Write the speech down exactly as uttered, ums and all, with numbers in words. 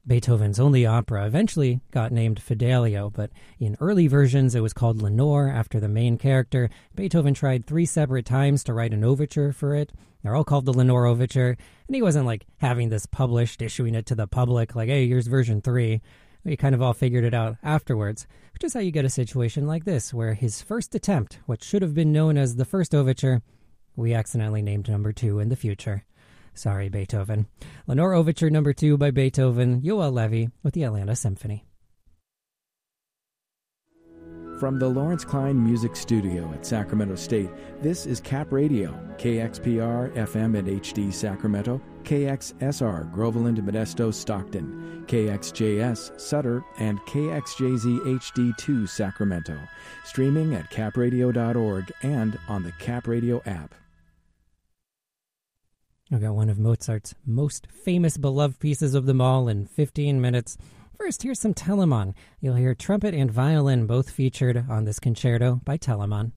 Beethoven's only opera eventually got named Fidelio, but in early versions it was called Lenore after the main character. Beethoven tried three separate times to write an overture for it. They're all called the Lenore Overture, and he wasn't like having this published, issuing it to the public, like, hey, here's version three. We kind of all figured it out afterwards, which is how you get a situation like this, where his first attempt, what should have been known as the first overture, we accidentally named number two in the future. Sorry, Beethoven. Lenore Overture number two by Beethoven, Yoel Levi with the Atlanta Symphony. From the Lawrence Klein Music Studio at Sacramento State, this is Cap Radio, K X P R F M and H D Sacramento, K X S R Groveland, Modesto, Stockton, K X J S Sutter, and K X J Z H D two Sacramento. Streaming at cap radio dot org and on the Cap Radio app. I've got one of Mozart's most famous, beloved pieces of them all in fifteen minutes. First, here's some Telemann. You'll hear trumpet and violin both featured on this concerto by Telemann.